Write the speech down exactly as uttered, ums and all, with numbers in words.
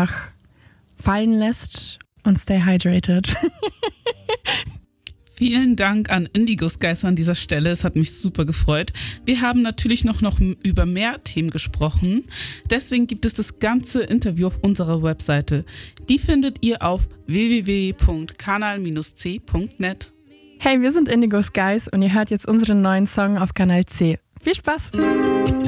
einfach fallen lässt und stay hydrated. Vielen Dank an Indigo Skies an dieser Stelle, es hat mich super gefreut. Wir haben natürlich noch, noch über mehr Themen gesprochen, deswegen gibt es das ganze Interview auf unserer Webseite. Die findet ihr auf w w w punkt kanal c punkt net. Hey, wir sind Indigo Skies und ihr hört jetzt unseren neuen Song auf Kanal C. Viel Spaß!